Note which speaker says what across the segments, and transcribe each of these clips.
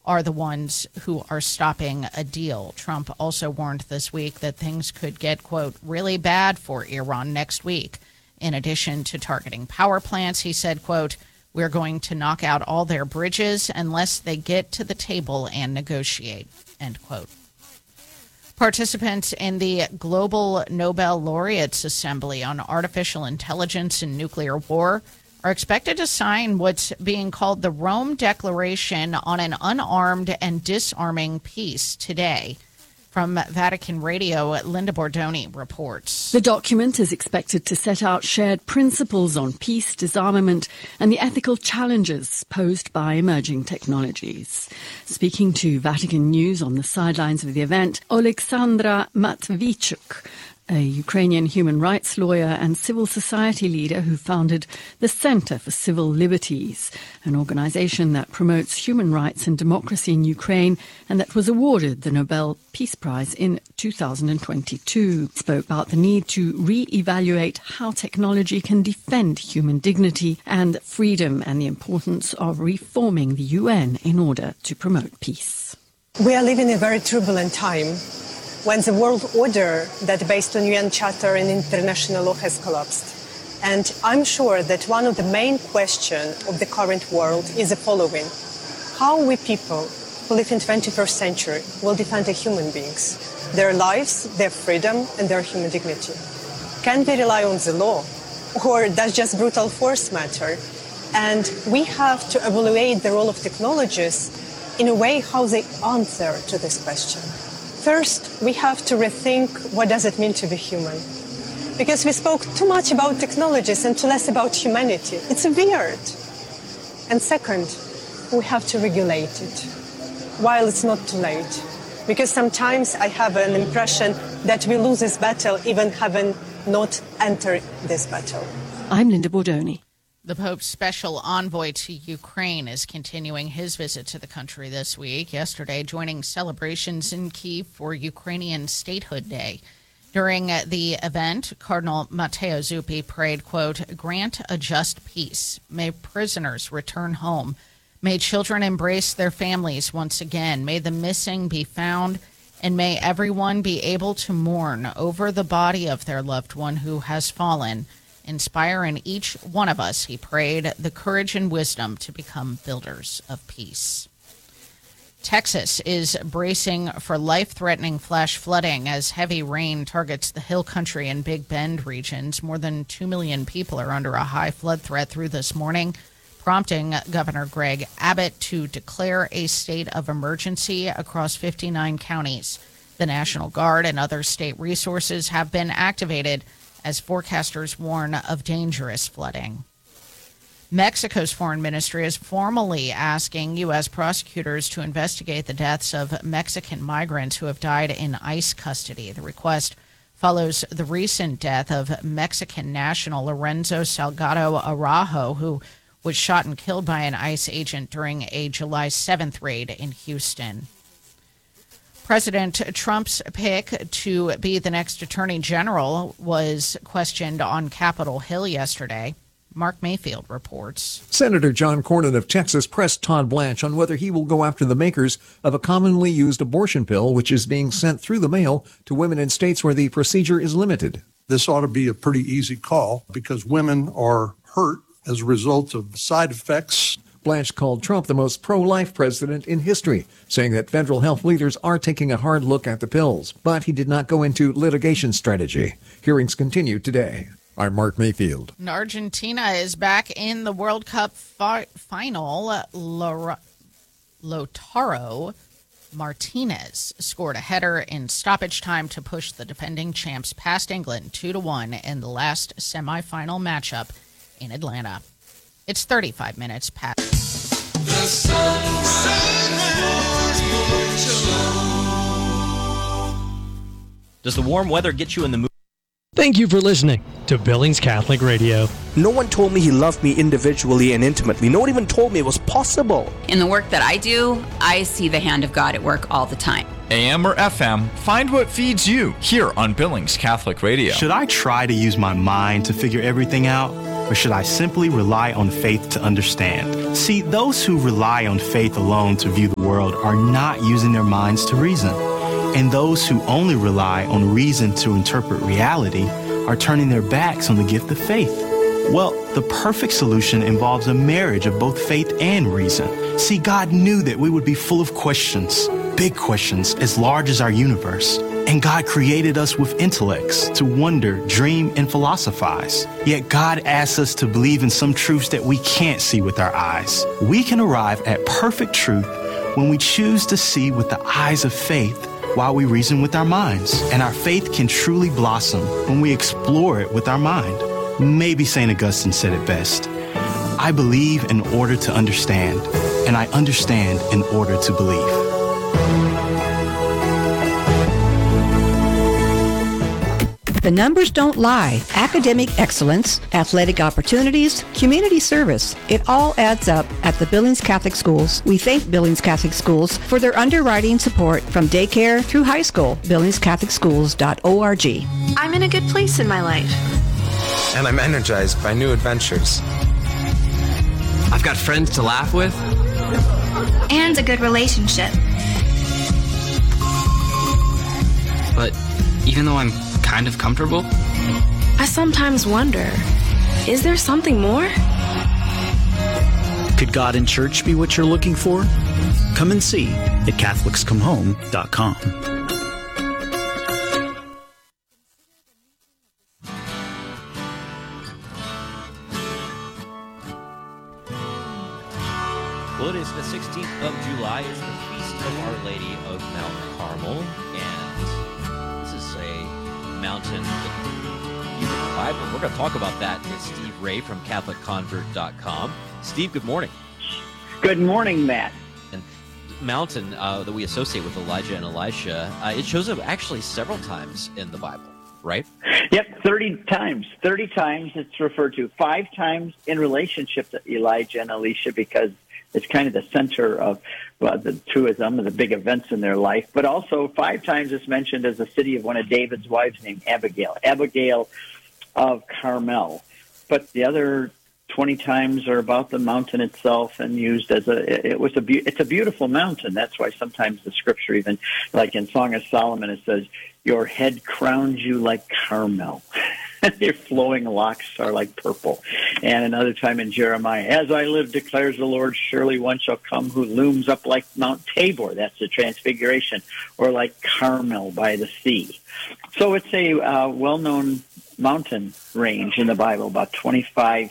Speaker 1: are the ones who are stopping a deal. Trump also warned this week that things could get, quote, really bad for Iran next week. In addition to targeting power plants, he said, quote, we're going to knock out all their bridges unless they get to the table and negotiate, end quote. Participants in the Global Nobel Laureates Assembly on Artificial Intelligence and Nuclear War are expected to sign what's being called the Rome Declaration on an Unarmed and Disarming Peace today. From Vatican Radio, Linda Bordoni reports.
Speaker 2: The document is expected to set out shared principles on peace, disarmament, and the ethical challenges posed by emerging technologies. Speaking to Vatican News on the sidelines of the event, Oleksandra Matvichuk, a Ukrainian human rights lawyer and civil society leader who founded the Center for Civil Liberties, an organization that promotes human rights and democracy in Ukraine and that was awarded the Nobel Peace Prize in 2022, spoke about the need to re-evaluate how technology can defend human dignity and freedom and the importance of reforming the UN in order to promote peace.
Speaker 3: We are living a very turbulent time, when the world order that based on UN Charter and international law has collapsed. And I'm sure that one of the main questions of the current world is the following. How we people who live in the 21st century will defend the human beings, their lives, their freedom, and their human dignity? Can we rely on the law? Or does just brutal force matter? And we have to evaluate the role of technologies in a way how they answer to this question. First, we have to rethink what does it mean to be human. Because we spoke too much about technologies and too less about humanity. It's weird. And second, we have to regulate it while it's not too late. Because sometimes I have an impression that we lose this battle even having not entered this battle.
Speaker 2: I'm Linda Bordoni.
Speaker 1: The Pope's special envoy to Ukraine is continuing his visit to the country this week, yesterday joining celebrations in Kyiv for Ukrainian Statehood Day. During the event, Cardinal Matteo Zuppi prayed, quote, grant a just peace. May prisoners return home. May children embrace their families once again. May the missing be found. And may everyone be able to mourn over the body of their loved one who has fallen. Inspire in each one of us, he prayed, the courage and wisdom to become builders of peace. Texas is bracing for life-threatening flash flooding as heavy rain targets the Hill Country and Big Bend regions. More than 2 million people are under a high flood threat through this morning, prompting Governor Greg Abbott to declare a state of emergency across 59 counties. The National Guard and other state resources have been activated as forecasters warn of dangerous flooding. Mexico's foreign ministry is formally asking U.S. prosecutors to investigate the deaths of Mexican migrants who have died in ICE custody. The request follows the recent death of Mexican national Lorenzo Salgado Araujo, who was shot and killed by an ICE agent during a July 7th raid in Houston. President Trump's pick to be the next attorney general was questioned on Capitol Hill yesterday. Mark Mayfield reports.
Speaker 4: Senator John Cornyn of Texas pressed Todd Blanche on whether he will go after the makers of a commonly used abortion pill, which is being sent through the mail to women in states where the procedure is limited.
Speaker 5: This ought to be a pretty easy call because women are hurt as a result of side effects.
Speaker 4: Blanche called Trump the most pro-life president in history, saying that federal health leaders are taking a hard look at the pills. But he did not go into litigation strategy. Hearings continue today. I'm Mark Mayfield.
Speaker 1: Argentina is back in the World Cup final. Lautaro Martinez scored a header in stoppage time to push the defending champs past England 2-1 in the last semifinal matchup in Atlanta. It's 35 minutes past.
Speaker 6: The Sunrise Sports Show.
Speaker 7: Does the warm weather get you in the mood
Speaker 6: Thank you for listening to Billings Catholic Radio.
Speaker 7: No one told me he loved me individually and intimately. No one even told me it was possible.
Speaker 8: In the work that I do, I see the hand of God at work all the time.
Speaker 9: AM or FM, find what feeds you here on Billings Catholic Radio.
Speaker 10: Should I try to use my mind to figure everything out, or should I simply rely on faith to understand? See, those who rely on faith alone to view the world are not using their minds to reason. And those who only rely on reason to interpret reality are turning their backs on the gift of faith. Well, the perfect solution involves a marriage of both faith and reason. See, God knew that we would be full of questions, big questions as large as our universe. And God created us with intellects to wonder, dream, and philosophize. Yet God asks us to believe in some truths that we can't see with our eyes. We can arrive at perfect truth when we choose to see with the eyes of faith while we reason with our minds. And our faith can truly blossom when we explore it with our mind. Maybe St. Augustine said it best. I believe in order to understand, and I understand in order to believe.
Speaker 11: The numbers don't lie. Academic excellence, athletic opportunities, community service. It all adds up at the Billings Catholic Schools. We thank Billings Catholic Schools for their underwriting support from daycare through high school. BillingsCatholicSchools.org.
Speaker 12: I'm in a good place in my life.
Speaker 13: And I'm energized by new adventures.
Speaker 14: I've got friends to laugh with.
Speaker 12: And a good relationship.
Speaker 14: But even though I'm kind of comfortable,
Speaker 12: I sometimes wonder, is there something more?
Speaker 15: Could God and church be what you're looking for? Come and see at CatholicsComeHome.com.
Speaker 16: Well, it is the 16th of July. It's the Feast of Our Lady of Mount Carmel, and this is a mountain in the Bible. We're going to talk about that with Steve Ray from CatholicConvert.com. Steve, good morning.
Speaker 17: Good morning, Matt.
Speaker 16: And mountain that we associate with Elijah and Elisha, it shows up actually several times in the Bible, right?
Speaker 17: Yep, 30 times. 30 times it's referred to. 5 times in relationship to Elijah and Elisha because it's kind of the center of the two of them and the big events in their life. But also 5 times it's mentioned as the city of one of David's wives named Abigail, Abigail of Carmel. But the other 20 times are about the mountain itself and used as it's a beautiful mountain. That's why sometimes the scripture, even like in Song of Solomon, it says, your head crowns you like Carmel. Your flowing locks are like purple. And another time in Jeremiah, as I live, declares the Lord, surely one shall come who looms up like Mount Tabor. That's the transfiguration. Or like Carmel by the sea. So it's a well-known mountain range in the Bible, about 25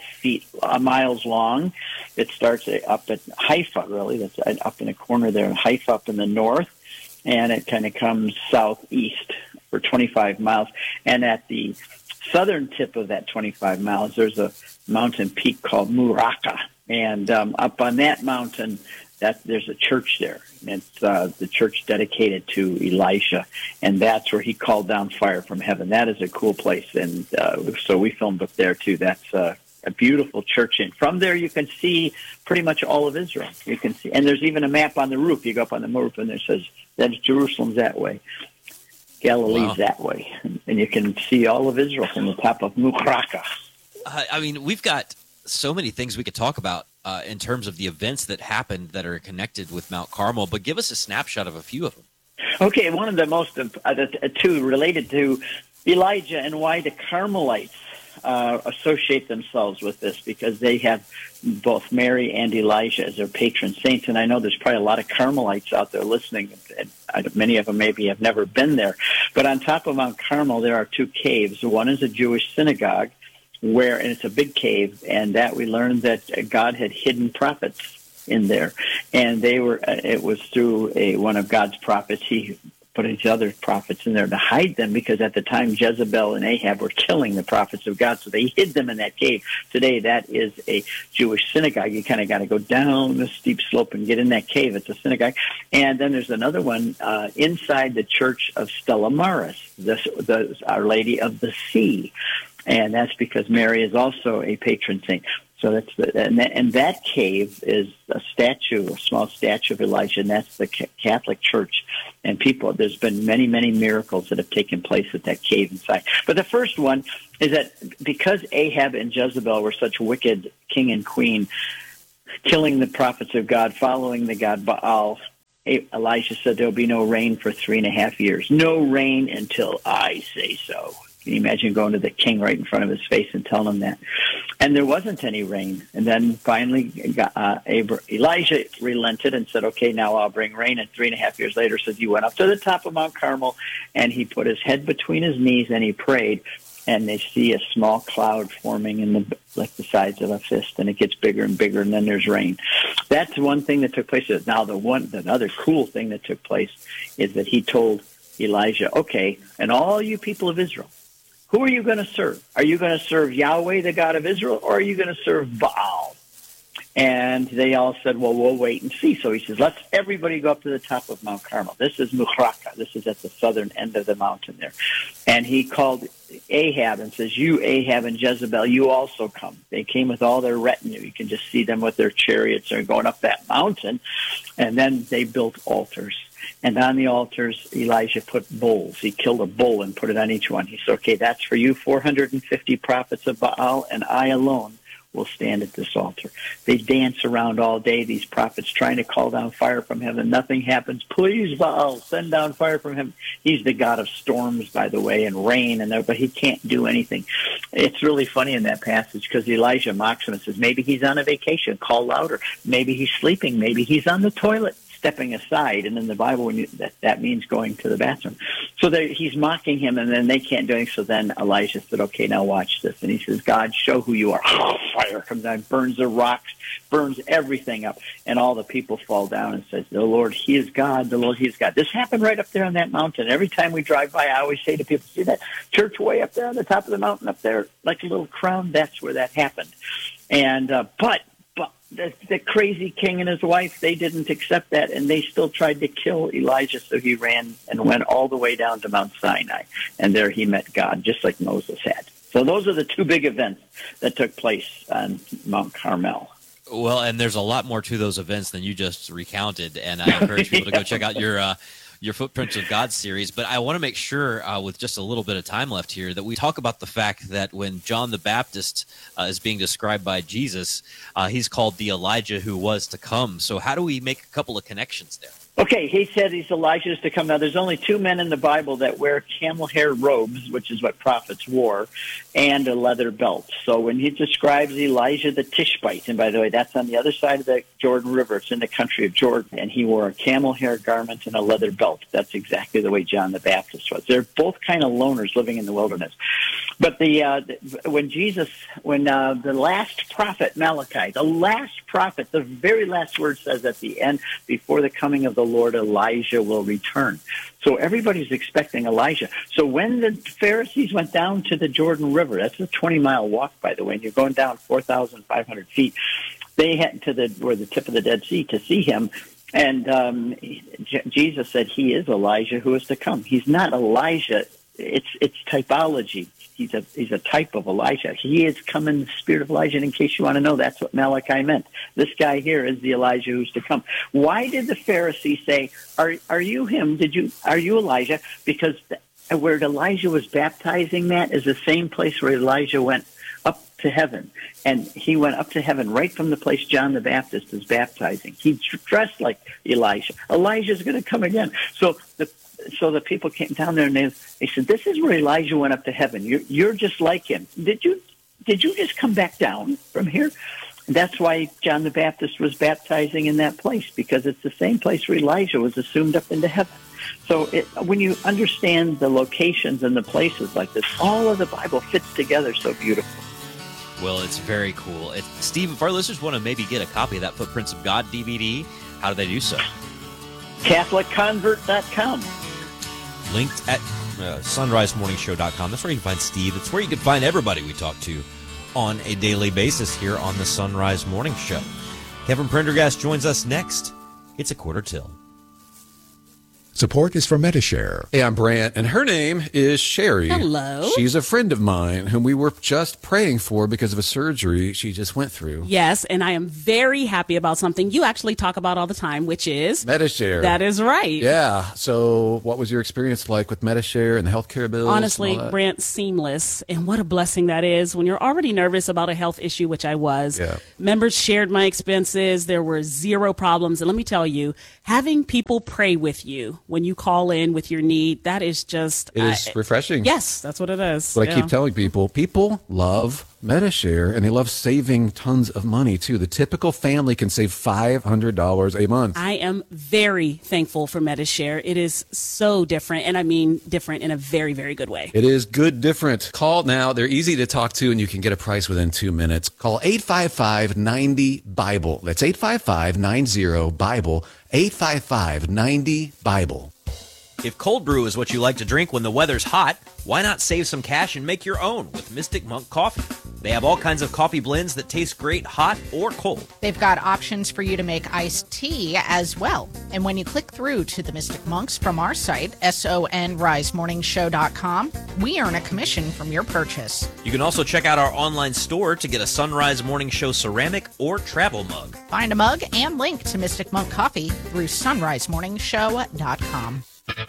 Speaker 17: miles long. It starts up at Haifa, really. That's up in the corner there in Haifa up in the north. And it kind of comes southeast for 25 miles. And at the southern tip of that 25 miles, there's a mountain peak called Muraka. And up on that mountain, there's a church there. It's the church dedicated to Elisha, and that's where he called down fire from heaven. That is a cool place, and so we filmed up there, too. That's a beautiful church. And from there, you can see pretty much all of Israel. You can see, and there's even a map on the roof. You go up on the roof, and it says, that's Jerusalem's that way. Galilee's that way. And you can see all of Israel from the top of Muraka.
Speaker 16: I mean, we've got so many things we could talk about in terms of the events that happened that are connected with Mount Carmel, but give us a snapshot of a few of them.
Speaker 17: Okay, one of the most two related to Elijah and why the Carmelites associate themselves with this, because they have both Mary and Elijah as their patron saints. And I know there's probably a lot of Carmelites out there listening. And many of them maybe have never been there. But on top of Mount Carmel, there are 2 caves. One is a Jewish synagogue, and it's a big cave, and that we learned that God had hidden prophets in there. And it was through one of God's prophets. He put these other prophets in there to hide them, because at the time Jezebel and Ahab were killing the prophets of God, so they hid them in that cave. Today, that is a Jewish synagogue. You kind of got to go down the steep slope and get in that cave. It's a synagogue. And then there's another one inside the church of Stella Maris, Our Lady of the Sea. And that's because Mary is also a patron saint. So and that cave is a small statue of Elijah, and that's the Catholic Church. And there's been many, many miracles that have taken place at that cave inside. But the first one is that because Ahab and Jezebel were such wicked king and queen, killing the prophets of God, following the god Baal, Elijah said there'll be no rain for 3.5 years. No rain until I say so. Can you imagine going to the king right in front of his face and telling him that? And there wasn't any rain. And then finally Elijah relented and said, okay, now I'll bring rain. And 3.5 years later says he went up to the top of Mount Carmel, and he put his head between his knees and he prayed. And they see a small cloud forming like the size of a fist, and it gets bigger and bigger, and then there's rain. That's one thing that took place. Now, the other cool thing that took place is that he told Elijah, okay, and all you people of Israel, who are you going to serve? Are you going to serve Yahweh, the God of Israel, or are you going to serve Baal? And they all said, well, we'll wait and see. So he says, let's everybody go up to the top of Mount Carmel. This is Muhraka. This is at the southern end of the mountain there. And he called Ahab and says, you, Ahab and Jezebel, you also come. They came with all their retinue. You can just see them with their chariots. They're going up that mountain. And then they built altars. And on the altars, Elijah put bulls. He killed a bull and put it on each one. He said, okay, that's for you, 450 prophets of Baal, and I alone will stand at this altar. They dance around all day, these prophets, trying to call down fire from heaven. Nothing happens. Please, Baal, send down fire from heaven. He's the god of storms, by the way, and rain, but he can't do anything. It's really funny in that passage because Elijah mocks him and says, maybe he's on a vacation. Call louder. Maybe he's sleeping. Maybe he's on the toilet, stepping aside. And in the Bible, that means going to the bathroom. So he's mocking him, and then they can't do anything. So then Elijah said, okay, now watch this. And he says, God, show who you are. Fire comes down, burns the rocks, burns everything up. And all the people fall down and says, the Lord, he is God. The Lord, he is God. This happened right up there on that mountain. Every time we drive by, I always say to people, see that church way up there on the top of the mountain up there, like a little crown? That's where that happened. And but the crazy king and his wife, they didn't accept that, and they still tried to kill Elijah, so he ran and went all the way down to Mount Sinai, and there he met God, just like Moses had. So those are the two big events that took place on Mount Carmel.
Speaker 16: Well, and there's a lot more to those events than you just recounted, and I encourage people to go check out your Footprints of God series. But I want to make sure, with just a little bit of time left here, that we talk about the fact that when John the Baptist is being described by Jesus, he's called the Elijah who was to come. So how do we make a couple of connections there?
Speaker 17: Okay, he said he's Elijah to come. Now, there's only two men in the Bible that wear camel hair robes, which is what prophets wore, and a leather belt. So when he describes Elijah the Tishbite, and by the way, that's on the other side of the Jordan River. It's in the country of Jordan, and he wore a camel hair garment and a leather belt. That's exactly the way John the Baptist was. They're both kind of loners living in the wilderness. But when the last prophet, Malachi, the very last word says at the end, before the coming of the Lord, Elijah will return. So everybody's expecting Elijah. So when the Pharisees went down to the Jordan River, that's a 20-mile walk, by the way, and you're going down 4,500 feet, they had to the tip of the Dead Sea to see him. And Jesus said he is Elijah who is to come. He's not Elijah. It's typology. He's a type of Elijah. He is come in the spirit of Elijah. And in case you want to know, that's what Malachi meant. This guy here is the Elijah who's to come. Why did the Pharisees say, "Are you him? Are you Elijah?" Because where Elijah was baptizing, that is the same place where Elijah went up to heaven. And he went up to heaven right from the place John the Baptist is baptizing. He's dressed like Elijah. Elijah's going to come again. So the people came down there and they said, "This is where Elijah went up to heaven. You're just like him. Did you just come back down from here?" And that's why John the Baptist was baptizing in that place, because it's the same place where Elijah was assumed up into heaven. So when you understand the locations and the places like this, all of the Bible fits together so beautifully.
Speaker 16: Well, it's very cool. Steve, if our listeners want to maybe get a copy of that Footprints of God DVD, how do they do so?
Speaker 17: CatholicConvert.com.
Speaker 16: linked at sunrisemorningshow.com. That's where you can find Steve. It's where you can find everybody we talk to on a daily basis here on the Sunrise Morning Show. Kevin Prendergast joins us next. It's a quarter till.
Speaker 4: Support is for Metashare.
Speaker 18: Hey, I'm Brant, and her name is Sherry.
Speaker 19: Hello.
Speaker 18: She's a friend of mine whom we were just praying for because of a surgery she just went through.
Speaker 19: Yes, and I am very happy about something you actually talk about all the time, which is
Speaker 18: Metashare.
Speaker 19: That is right.
Speaker 18: Yeah. So what was your experience like with Metashare and the healthcare bills?
Speaker 19: Honestly, Brant, seamless. And what a blessing that is when you're already nervous about a health issue, which I was.
Speaker 18: Yeah.
Speaker 19: Members shared my expenses. There were zero problems. And let me tell you, having people pray with you when you call in with your need, that is just...
Speaker 18: It is refreshing.
Speaker 19: Yes, that's what it is.
Speaker 18: But I keep telling people love Metashare, and they love saving tons of money, too. The typical family can save $500 a month.
Speaker 19: I am very thankful for Metashare. It is so different, and I mean different in a very, very good way.
Speaker 18: It is good different. Call now. They're easy to talk to, and you can get a price within 2 minutes. Call 855-90-BIBLE. That's 855-90-BIBLE. 855-90-BIBLE.
Speaker 16: If cold brew is what you like to drink when the weather's hot, why not save some cash and make your own with Mystic Monk Coffee? They have all kinds of coffee blends that taste great hot or cold.
Speaker 1: They've got options for you to make iced tea as well. And when you click through to the Mystic Monks from our site, sonrisemorningshow.com, we earn a commission from your purchase.
Speaker 16: You can also check out our online store to get a Sunrise Morning Show ceramic or travel mug.
Speaker 1: Find a mug and link to Mystic Monk Coffee through sunrisemorningshow.com.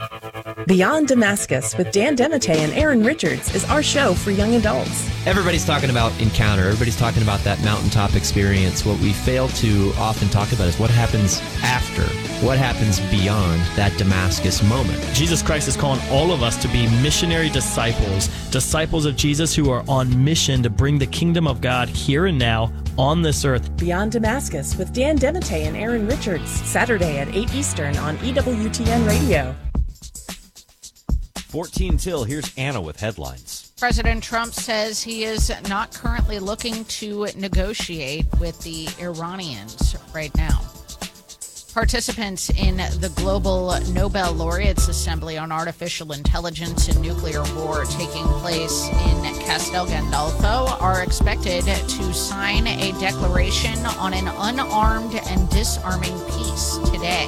Speaker 20: Beyond Damascus with Dan Demite and Aaron Richards is our show for young adults.
Speaker 21: Everybody's talking about encounter. Everybody's talking about that mountaintop experience. What we fail to often talk about is what happens after, what happens beyond that Damascus moment.
Speaker 6: Jesus Christ is calling all of us to be missionary disciples, disciples of Jesus who are on mission to bring the kingdom of God here and now on this earth.
Speaker 20: Beyond Damascus with Dan Demite and Aaron Richards, Saturday at 8 Eastern on EWTN Radio.
Speaker 16: 14 till, here's Anna with headlines.
Speaker 1: President Trump says he is not currently looking to negotiate with the Iranians right now. Participants in the Global Nobel Laureates Assembly on Artificial Intelligence and Nuclear War taking place in Castel Gandolfo are expected to sign a declaration on an unarmed and disarming peace today.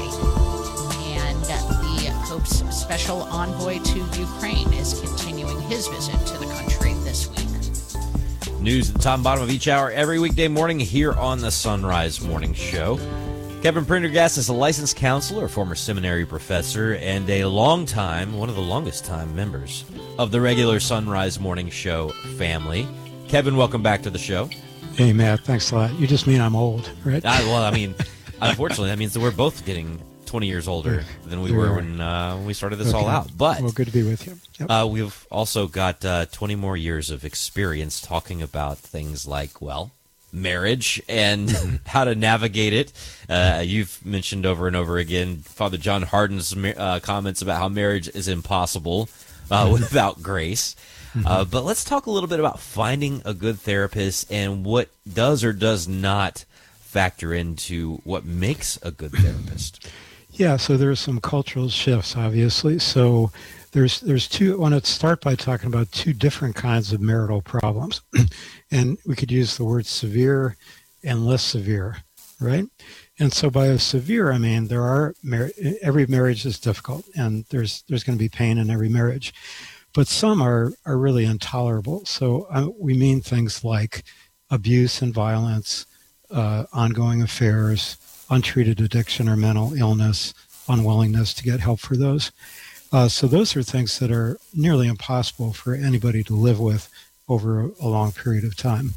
Speaker 1: And the Pope's special envoy to Ukraine is continuing his visit to the country this week.
Speaker 16: News at the top and bottom of each hour every weekday morning here on the Sunrise Morning Show. Kevin Prendergast is a licensed counselor, former seminary professor, and one of the longest time members of the regular Sunrise Morning Show family. Kevin, welcome back to the show.
Speaker 22: Hey, Matt, thanks a lot. You just mean I'm old, right?
Speaker 16: Unfortunately, that means that we're both getting 20 years older than we were when we started this all out. But
Speaker 22: well, good to be with you. Yep.
Speaker 16: We've also got 20 more years of experience talking about things like, marriage and how to navigate it. You've mentioned over and over again Father John Hardin's comments about how marriage is impossible without grace. But let's talk a little bit about finding a good therapist and what does or does not factor into what makes a good therapist.
Speaker 22: Yeah, so there's some cultural shifts, obviously. So there's two. I want to start by talking about two different kinds of marital problems. And we could use the word severe and less severe, right? And so by severe, I mean every marriage is difficult, and there's going to be pain in every marriage. But some are really intolerable. So we mean things like abuse and violence, ongoing affairs, untreated addiction or mental illness, unwillingness to get help for those. So those are things that are nearly impossible for anybody to live with over a long period of time.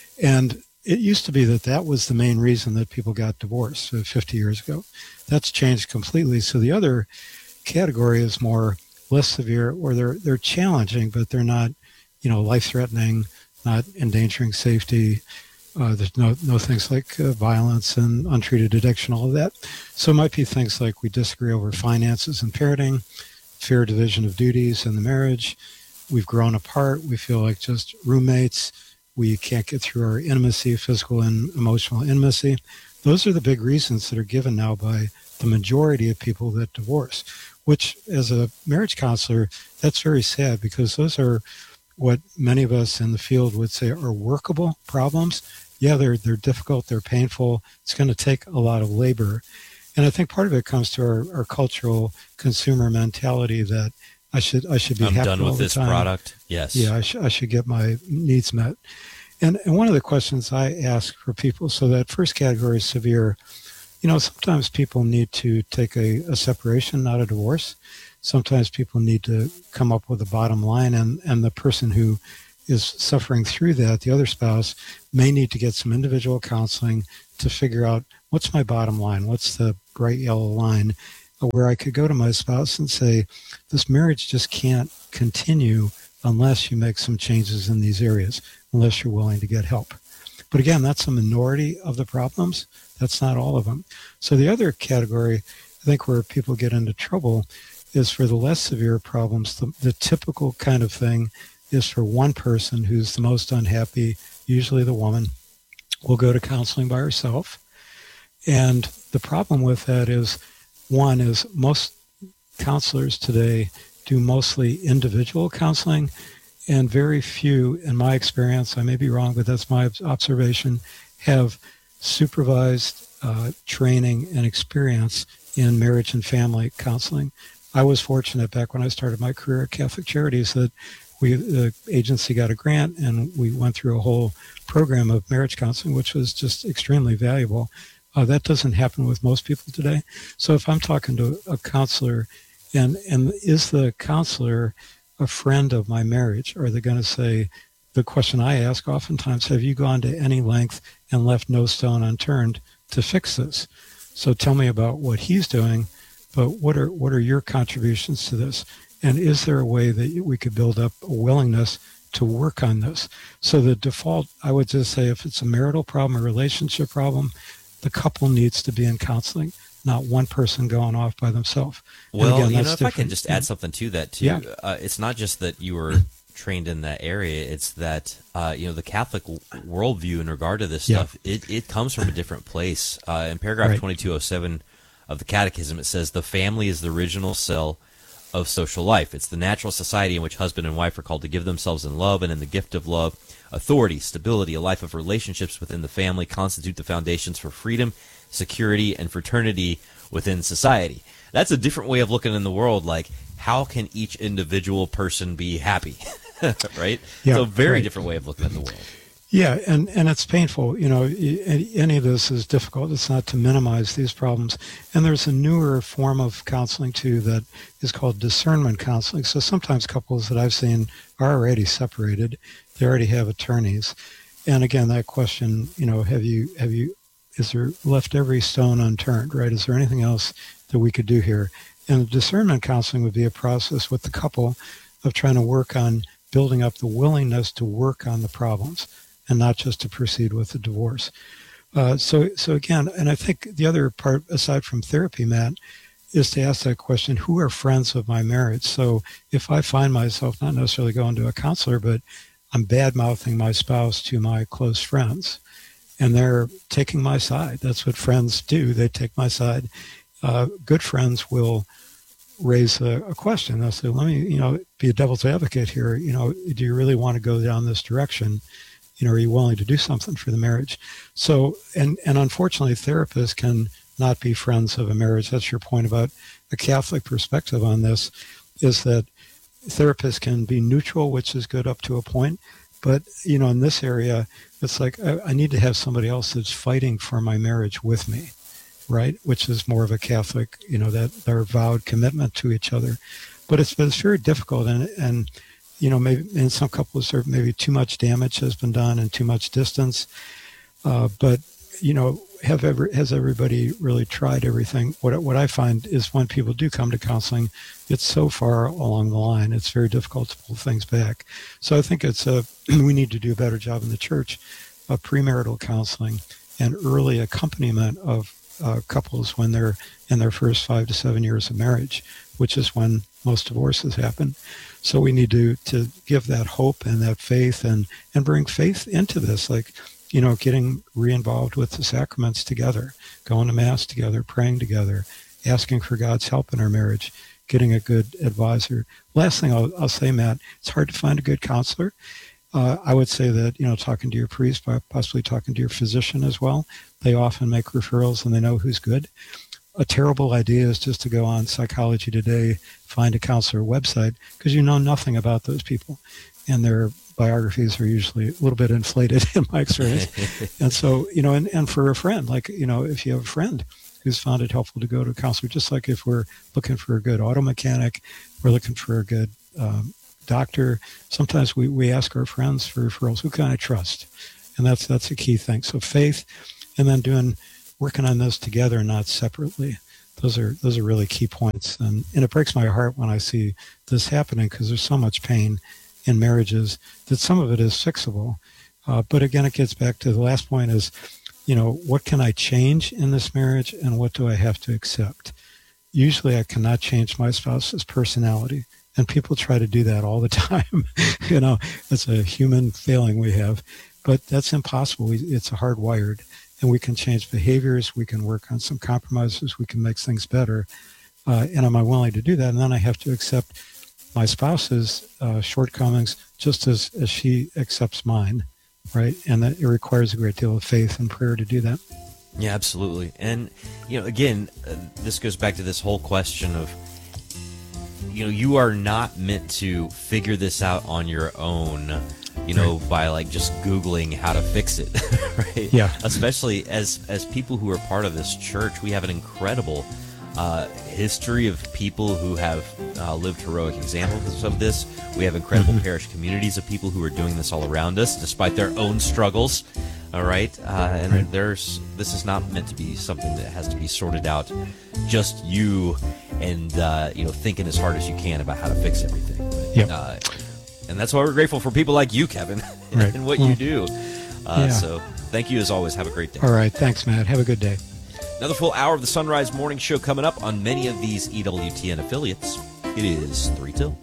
Speaker 22: And it used to be that was the main reason that people got divorced 50 years ago. That's changed completely. So the other category is more less severe, or they're challenging, but they're not, life-threatening, not endangering safety. There's no things like violence and untreated addiction, all of that. So it might be things like we disagree over finances and parenting, fair division of duties in the marriage. We've grown apart. We feel like just roommates. We can't get through our intimacy, physical and emotional intimacy. Those are the big reasons that are given now by the majority of people that divorce. which as a marriage counselor, that's very sad because those are what many of us in the field would say are workable problems. Yeah, they're difficult, they're painful. It's going to take a lot of labor. And I think part of it comes to our cultural consumer mentality that I should be
Speaker 16: I'm
Speaker 22: happy
Speaker 16: done
Speaker 22: all
Speaker 16: with
Speaker 22: the
Speaker 16: this
Speaker 22: time.
Speaker 16: product. Yes.
Speaker 22: Yeah, I should get my needs met. And one of the questions I ask for people, so that first category is severe. Sometimes people need to take a separation, not a divorce. Sometimes people need to come up with a bottom line, and the person who is suffering through that, the other spouse, may need to get some individual counseling to figure out what's my bottom line, what's the bright yellow line, where I could go to my spouse and say, this marriage just can't continue unless you make some changes in these areas, unless you're willing to get help. But again, that's a minority of the problems. That's not all of them. So the other category, I think, where people get into trouble is for the less severe problems. The typical kind of thing is for one person who's the most unhappy, usually the woman, will go to counseling by herself. And the problem with that is, one is most counselors today do mostly individual counseling, and very few, in my experience, I may be wrong, but that's my observation, have supervised training and experience in marriage and family counseling. I was fortunate back when I started my career at Catholic Charities that the agency got a grant and we went through a whole program of marriage counseling, which was just extremely valuable. That doesn't happen with most people today. So if I'm talking to a counselor and is the counselor a friend of my marriage, are they going to say, the question I ask oftentimes, have you gone to any length and left no stone unturned to fix this? So tell me about what he's doing, but what are your contributions to this? And is there a way that we could build up a willingness to work on this? So the default, I would just say, if it's a marital problem, a relationship problem, the couple needs to be in counseling, not one person going off by themselves.
Speaker 16: Well,
Speaker 22: again,
Speaker 16: if
Speaker 22: different.
Speaker 16: I can just add something to that too, it's not just that you were trained in that area; it's that the Catholic worldview in regard to this stuff. It comes from a different place. In paragraph 2207 of the Catechism, it says the family is the original cell of social life. It's the natural society in which husband and wife are called to give themselves in love, and in the gift of love, authority, stability, a life of relationships within the family constitute the foundations for freedom, security, and fraternity within society. That's a different way of looking in the world, like how can each individual person be happy, right?
Speaker 22: Yeah,
Speaker 16: so very different way of looking at the world.
Speaker 22: Yeah, and it's painful. Any of this is difficult. It's not to minimize these problems. And there's a newer form of counseling, too, that is called discernment counseling. So sometimes couples that I've seen are already separated. They already have attorneys. And again, that question, is there left every stone unturned, right? Is there anything else that we could do here? And discernment counseling would be a process with the couple of trying to work on building up the willingness to work on the problems, and not just to proceed with the divorce. So again, and I think the other part, aside from therapy, Matt, is to ask that question, who are friends of my marriage? So if I find myself not necessarily going to a counselor, but I'm bad-mouthing my spouse to my close friends, and they're taking my side. That's what friends do. They take my side. Good friends will raise a question. They'll say, let me, be a devil's advocate here. Do you really want to go down this direction? Are you willing to do something for the marriage? So, and unfortunately, therapists can not be friends of a marriage. That's your point about a Catholic perspective on this, is that therapists can be neutral, which is good up to a point. But, in this area, it's like I need to have somebody else that's fighting for my marriage with me, right? Which is more of a Catholic, that their vowed commitment to each other. But it's very difficult, and maybe in some couples there maybe too much damage has been done and too much distance. But has everybody really tried everything? What I find is when people do come to counseling, it's so far along the line, it's very difficult to pull things back. So I think we need to do a better job in the church of premarital counseling and early accompaniment of couples when they're in their first 5 to 7 years of marriage, which is when most divorces happen. So we need to give that hope and that faith and bring faith into this, like, getting re-involved with the sacraments together, going to Mass together, praying together, asking for God's help in our marriage, getting a good advisor. Last thing I'll say, Matt, it's hard to find a good counselor. I would say that, talking to your priest, possibly talking to your physician as well, they often make referrals and they know who's good. A terrible idea is just to go on Psychology Today, find a counselor website, because you know nothing about those people. And their biographies are usually a little bit inflated in my experience. And so, and for a friend, like, if you have a friend who's found it helpful to go to a counselor, just like if we're looking for a good auto mechanic, we're looking for a good doctor, sometimes we ask our friends for referrals. Who can I trust? And that's a key thing. So faith, and then working on those together, not separately. Those are really key points. And it breaks my heart when I see this happening, because there's so much pain in marriages that some of it is fixable. But again, it gets back to the last point is, what can I change in this marriage and what do I have to accept? Usually I cannot change my spouse's personality. And people try to do that all the time. It's a human failing we have. But that's impossible. It's hardwired. And we can change behaviors. We can work on some compromises. We can make things better. And am I willing to do that? And then I have to accept my spouse's shortcomings just as she accepts mine, right? And that it requires a great deal of faith and prayer to do that.
Speaker 16: Yeah, absolutely. And, again, this goes back to this whole question of, you are not meant to figure this out on your own, by like just Googling how to fix it, right?
Speaker 22: Yeah.
Speaker 16: Especially as people who are part of this church, we have an incredible history of people who have lived heroic examples of this. We have incredible parish communities of people who are doing this all around us, despite their own struggles. All right, and this is not meant to be something that has to be sorted out. Just you and thinking as hard as you can about how to fix everything.
Speaker 22: Yep.
Speaker 16: And that's why we're grateful for people like you, Kevin,
Speaker 22: right.
Speaker 16: and what you do. So thank you as always. Have a great day.
Speaker 22: All right, thanks, Matt. Have a good day.
Speaker 16: Another full hour of the Sunrise Morning Show coming up on many of these EWTN affiliates. It is 3 till.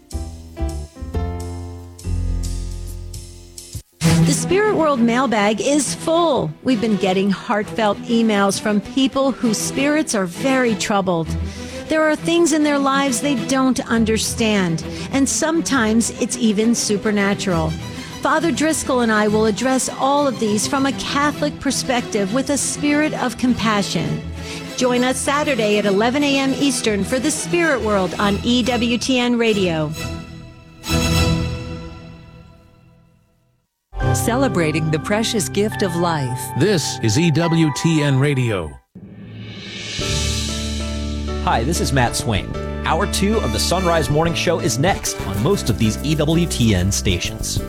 Speaker 2: The Spirit World mailbag is full. We've been getting heartfelt emails from people whose spirits are very troubled. There are things in their lives they don't understand, and sometimes it's even supernatural. Father Driscoll and I will address all of these from a Catholic perspective with a spirit of compassion. Join us Saturday at 11 a.m. Eastern for the Spirit World on EWTN Radio.
Speaker 3: Celebrating the precious gift of life.
Speaker 23: This is EWTN Radio.
Speaker 16: Hi, this is Matt Swain. Hour 2 of the Sunrise Morning Show is next on most of these EWTN stations.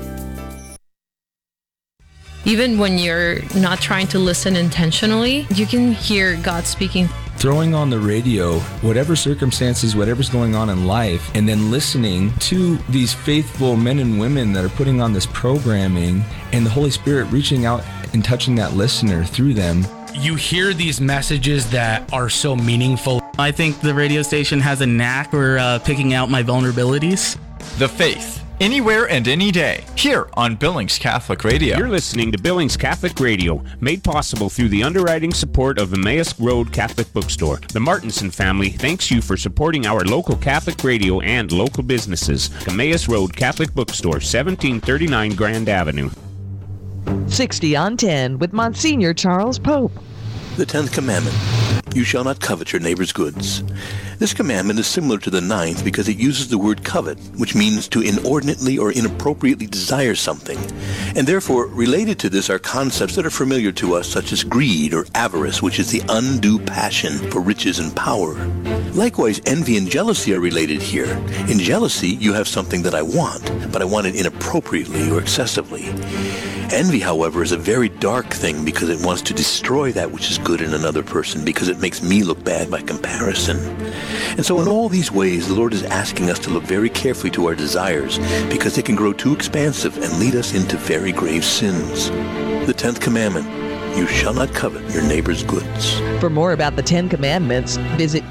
Speaker 24: Even when you're not trying to listen intentionally, you can hear God speaking.
Speaker 25: Throwing on the radio, whatever circumstances, whatever's going on in life, and then listening to these faithful men and women that are putting on this programming, and the Holy Spirit reaching out and touching that listener through them.
Speaker 26: You hear these messages that are so meaningful.
Speaker 27: I think the radio station has a knack for picking out my vulnerabilities.
Speaker 9: The Faith, anywhere and any day, here on Billings Catholic Radio.
Speaker 28: You're listening to Billings Catholic Radio, made possible through the underwriting support of Emmaus Road Catholic Bookstore. The Martinson family thanks you for supporting our local Catholic radio and local businesses. Emmaus Road Catholic Bookstore, 1739 Grand Avenue.
Speaker 3: 60 on 10 with Monsignor Charles Pope.
Speaker 29: The 10th commandment, you shall not covet your neighbor's goods. This commandment is similar to the 9th because it uses the word covet, which means to inordinately or inappropriately desire something. And therefore, related to this are concepts that are familiar to us, such as greed or avarice, which is the undue passion for riches and power. Likewise, envy and jealousy are related here. In jealousy, you have something that I want, but I want it inappropriately or excessively. Envy, however, is a very dark thing because it wants to destroy that which is good in another person because it makes me look bad by comparison. And so in all these ways, the Lord is asking us to look very carefully to our desires because they can grow too expansive and lead us into very grave sins. The 10th commandment, you shall not covet your neighbor's goods.
Speaker 3: For more about the 10 Commandments, visit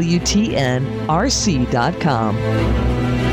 Speaker 3: EWTNRC.com.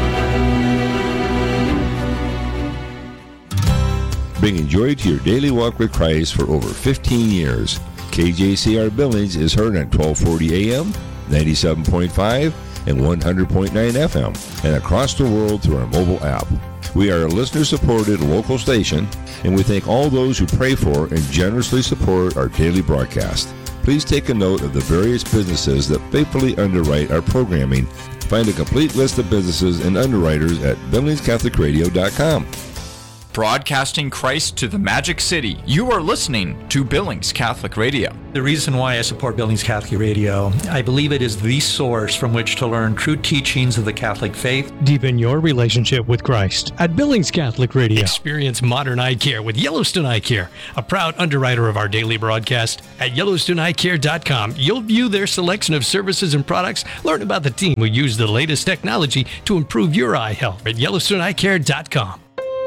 Speaker 30: Bringing joy to your daily walk with Christ for over 15 years. KJCR Billings is heard on 1240 AM, 97.5, and 100.9 FM, and across the world through our mobile app. We are a listener-supported local station, and we thank all those who pray for and generously support our daily broadcast. Please take a note of the various businesses that faithfully underwrite our programming. Find a complete list of businesses and underwriters at BillingsCatholicRadio.com.
Speaker 9: Broadcasting Christ to the Magic City. You are listening to Billings Catholic Radio.
Speaker 5: The reason why I support Billings Catholic Radio, I believe it is the source from which to learn true teachings of the Catholic faith.
Speaker 7: Deepen your relationship with Christ at Billings Catholic Radio. Experience modern eye care with Yellowstone Eye Care, a proud underwriter of our daily broadcast. At YellowstoneEyeCare.com, you'll view their selection of services and products, learn about the team who use the latest technology to improve your eye health at YellowstoneEyeCare.com.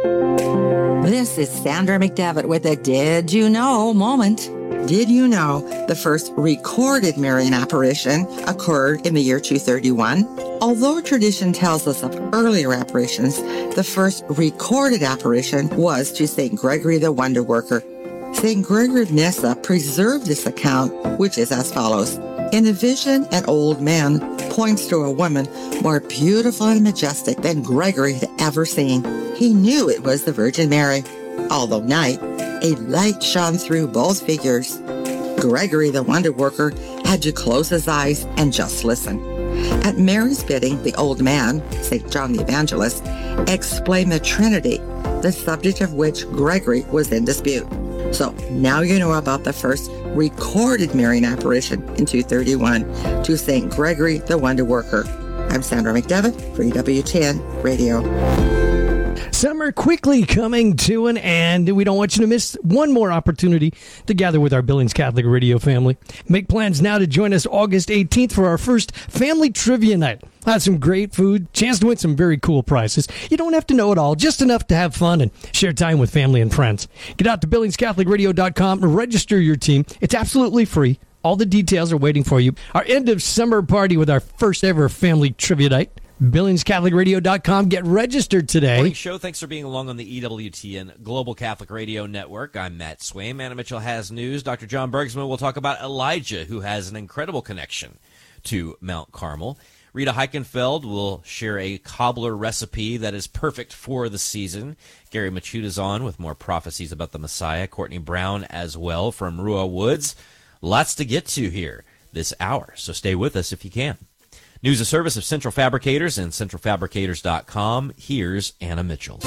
Speaker 8: This is Sandra McDevitt with a Did You Know moment. Did you know the first recorded Marian apparition occurred in the year 231? Although tradition tells us of earlier apparitions, the first recorded apparition was to St. Gregory the Wonder Worker. St. Gregory of Nyssa preserved this account, which is as follows. In a vision, an old man points to a woman more beautiful and majestic than Gregory had ever seen. He knew it was the Virgin Mary. Although night, a light shone through both figures. Gregory, the Wonder Worker, had to close his eyes and just listen. At Mary's bidding, the old man, St. John the Evangelist, explained the Trinity, the subject of which Gregory was in dispute. So now you know about the first recorded Marian apparition in 231 to St. Gregory the Wonder Worker. I'm Sandra McDevitt for EWTN Radio.
Speaker 10: Summer quickly coming to an end. We don't want you to miss one more opportunity to gather with our Billings Catholic Radio family. Make plans now to join us August 18th for our first Family Trivia Night. Have some great food, chance to win some very cool prizes. You don't have to know it all, just enough to have fun and share time with family and friends. Get out to BillingsCatholicRadio.com and register your team. It's absolutely free. All the details are waiting for you. Our end of summer party with our first ever Family Trivia Night. BillingsCatholicRadio.com. Get registered today.
Speaker 16: Morning show. Thanks for being along on the EWTN Global Catholic Radio Network. I'm Matt Swaim. Anna Mitchell has news. Dr. John Bergsman will talk about Elijah, who has an incredible connection to Mount Carmel. Rita Heichenfeld will share a cobbler recipe that is perfect for the season. Gary Machuda's on with more prophecies about the Messiah. Courtney Brown as well from Rua Woods. Lots to get to here this hour, so stay with us if you can. News and service of Central Fabricators and centralfabricators.com. Here's Anna Mitchell.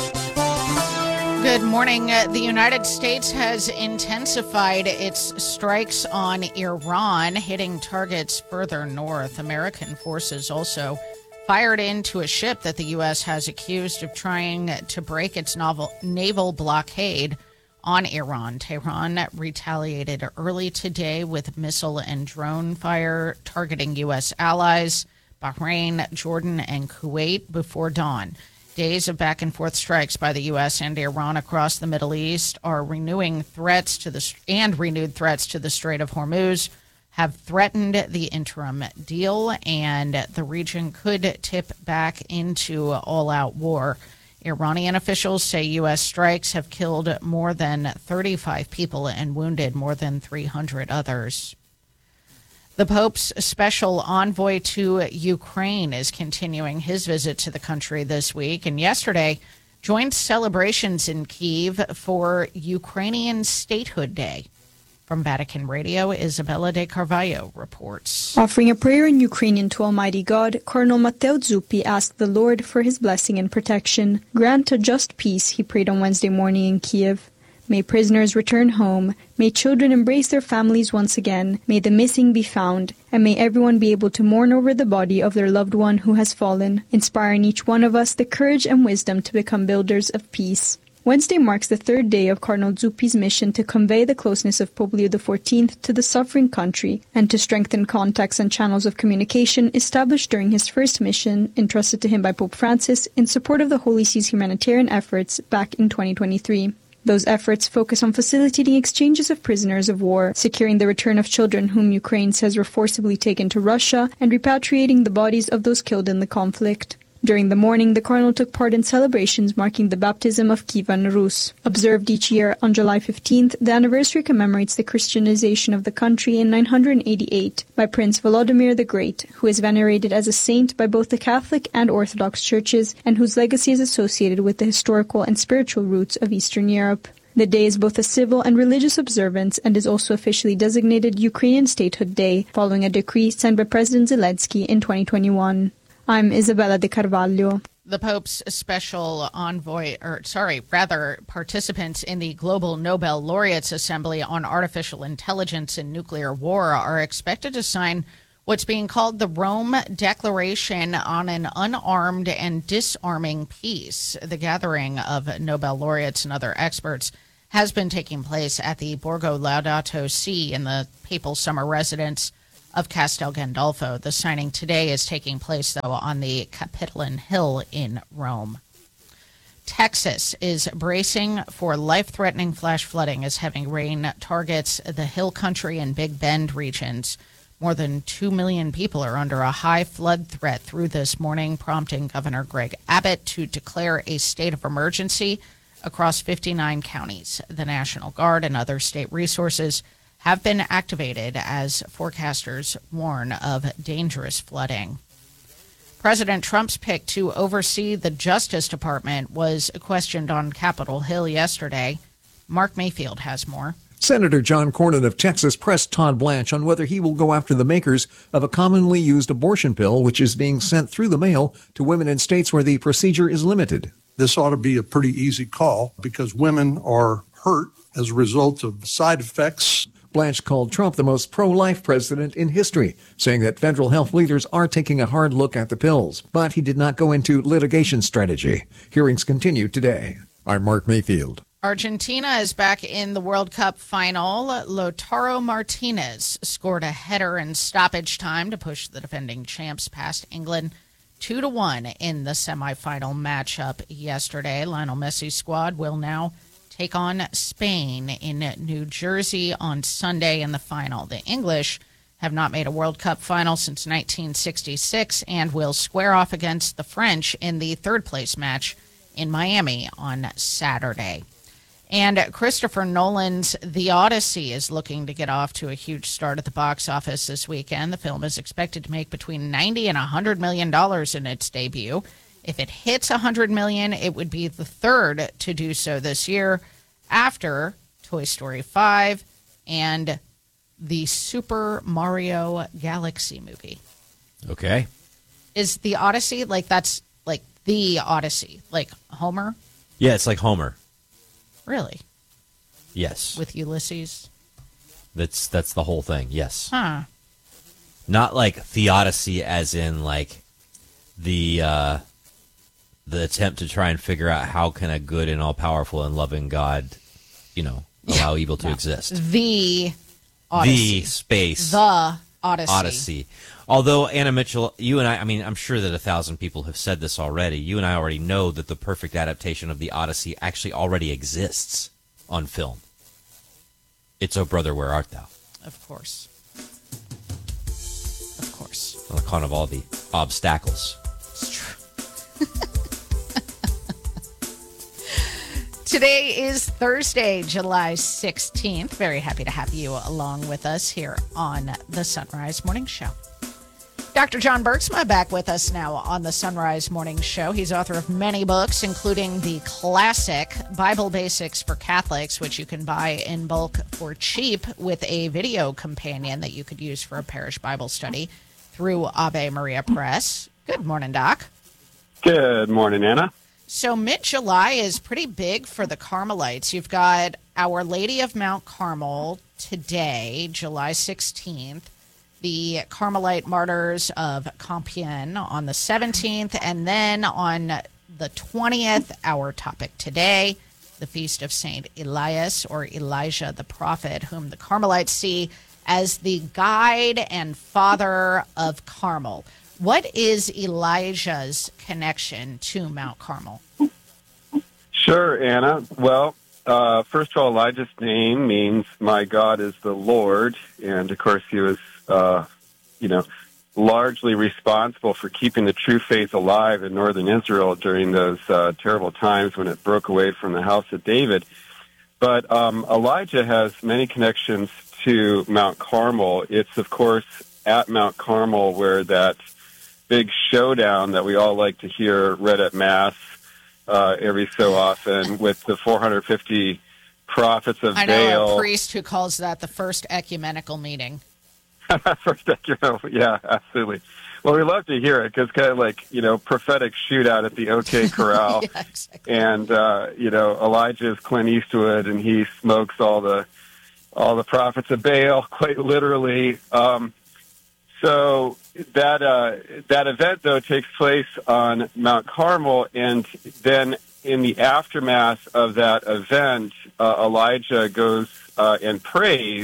Speaker 1: Good morning. The United States has intensified its strikes on Iran, hitting targets further north. American forces also fired into a ship that the U.S. has accused of trying to break its naval blockade on Iran. Tehran retaliated early today with missile and drone fire targeting U.S. allies, Bahrain, Jordan, and Kuwait before dawn. Days of back-and-forth strikes by the U.S. and Iran across the Middle East are renewed threats to the Strait of Hormuz have threatened the interim deal, and the region could tip back into all-out war. Iranian officials say U.S. strikes have killed more than 35 people and wounded more than 300 others. The Pope's special envoy to Ukraine is continuing his visit to the country this week, and yesterday joined celebrations in Kyiv for Ukrainian Statehood Day. From Vatican Radio, Isabella De Carvalho reports.
Speaker 11: Offering a prayer in Ukrainian to Almighty God, Cardinal Matteo Zuppi asked the Lord for his blessing and protection. Grant a just peace, he prayed on Wednesday morning in Kyiv. May prisoners return home, may children embrace their families once again, may the missing be found, and may everyone be able to mourn over the body of their loved one who has fallen, inspiring each one of us the courage and wisdom to become builders of peace. Wednesday marks the third day of Cardinal Zuppi's mission to convey the closeness of Pope Leo XIV to the suffering country and to strengthen contacts and channels of communication established during his first mission, entrusted to him by Pope Francis in support of the Holy See's humanitarian efforts back in 2023. Those efforts focus on facilitating exchanges of prisoners of war, securing the return of children whom Ukraine says were forcibly taken to Russia, and repatriating the bodies of those killed in the conflict. During the morning, the cardinal took part in celebrations marking the baptism of Kievan Rus. Observed each year on July 15th, the anniversary commemorates the Christianization of the country in 988 by Prince Volodymyr the Great, who is venerated as a saint by both the Catholic and Orthodox churches, and whose legacy is associated with the historical and spiritual roots of Eastern Europe. The day is both a civil and religious observance and is also officially designated Ukrainian Statehood Day, following a decree signed by President Zelensky in 2021. I'm Isabella de Carvalho.
Speaker 1: The Pope's special participants in the Global Nobel Laureates Assembly on Artificial Intelligence and Nuclear War are expected to sign what's being called the Rome Declaration on an Unarmed and Disarming Peace. The gathering of Nobel laureates and other experts has been taking place at the Borgo Laudato Si in the papal summer residence of Castel Gandolfo. The signing today is taking place, though, on the Capitoline Hill in Rome. Texas is bracing for life-threatening flash flooding as heavy rain targets the Hill Country and Big Bend regions. More than 2 million people are under a high flood threat through this morning, prompting Governor Greg Abbott to declare a state of emergency across 59 counties. The National Guard and other state resources have been activated as forecasters warn of dangerous flooding. President Trump's pick to oversee the Justice Department was questioned on Capitol Hill yesterday. Mark Mayfield has more.
Speaker 4: Senator John Cornyn of Texas pressed Todd Blanche on whether he will go after the makers of a commonly used abortion pill, which is being sent through the mail to women in states where the procedure is limited.
Speaker 6: This ought to be a pretty easy call because women are hurt as a result of side effects.
Speaker 4: Blanche called Trump the most pro-life president in history, saying that federal health leaders are taking a hard look at the pills. But he did not go into litigation strategy. Hearings continue today. I'm Mark Mayfield.
Speaker 1: Argentina is back in the World Cup final. Lautaro Martinez scored a header in stoppage time to push the defending champs past England 2-1 in the semifinal matchup yesterday. Lionel Messi's squad will now take on Spain in New Jersey on Sunday in the final. The English have not made a World Cup final since 1966 and will square off against the French in the third-place match in Miami on Saturday. And Christopher Nolan's The Odyssey is looking to get off to a huge start at the box office this weekend. The film is expected to make between $90 and $100 million in its debut. If it hits $100 million, it would be the third to do so this year, after Toy Story 5 and the Super Mario Galaxy movie.
Speaker 16: Okay.
Speaker 1: Is The Odyssey, that's like The Odyssey, like Homer?
Speaker 16: Yeah, it's like Homer.
Speaker 1: Really?
Speaker 16: Yes.
Speaker 1: With Ulysses?
Speaker 16: That's the whole thing, yes.
Speaker 1: Huh.
Speaker 16: Not like Theodicy as in like the attempt to try and figure out how can a good and all-powerful and loving God, allow evil to exist.
Speaker 1: The Odyssey.
Speaker 16: The space.
Speaker 1: The Odyssey.
Speaker 16: Odyssey. Although, Anna Mitchell, you and I mean, I'm sure that 1,000 people have said this already. You and I already know that the perfect adaptation of the Odyssey actually already exists on film. It's O Brother, Where Art Thou?
Speaker 1: Of course. Of course.
Speaker 16: On account of all the obstacles.
Speaker 1: It's true. Today is Thursday, July 16th. Very happy to have you along with us here on the Sunrise Morning Show. Dr. John Bergsma back with us now on the Sunrise Morning Show. He's author of many books, including the classic Bible Basics for Catholics, which you can buy in bulk for cheap with a video companion that you could use for a parish Bible study through Ave Maria Press. Good morning, Doc.
Speaker 12: Good morning, Anna.
Speaker 1: So mid-July is pretty big for the Carmelites. You've got Our Lady of Mount Carmel today, July 16th. The Carmelite Martyrs of Compiègne on the 17th. And then on the 20th, our topic today, the Feast of St. Elias, or Elijah the Prophet, whom the Carmelites see as the guide and father of Carmel. What is Elijah's connection to Mount Carmel?
Speaker 12: Sure, Anna. Well, first of all, Elijah's name means my God is the Lord. And, of course, he was, largely responsible for keeping the true faith alive in northern Israel during those terrible times when it broke away from the house of David. But Elijah has many connections to Mount Carmel. It's, of course, at Mount Carmel where that big showdown that we all like to hear read at Mass every so often with the 450 prophets of Baal.
Speaker 1: I know a priest who calls that the first ecumenical meeting.
Speaker 12: First ecumenical, yeah, absolutely. Well, we love to hear it because kind of like, prophetic shootout at the OK Corral.
Speaker 1: Yeah, exactly.
Speaker 12: And, Elijah is Clint Eastwood and he smokes all the prophets of Baal, quite literally. So that event, though, takes place on Mount Carmel, and then in the aftermath of that event, Elijah goes and prays